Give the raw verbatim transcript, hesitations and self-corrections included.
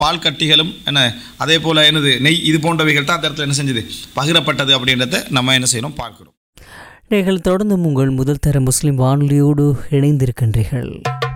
பால் கட்டிகளும் என்ன அதே போல் என்னது நெய் இது போன்றவைகள் தான் அந்த இடத்துல என்ன செஞ்சது பகிரப்பட்டது அப்படின்றத நம்ம என்ன செய்யணும் பார்க்குறோம். நீங்கள் தொடர்ந்து உங்கள் முதல் தர முஸ்லிம் வானொலியோடு இணைந்திருக்கின்றீர்கள்.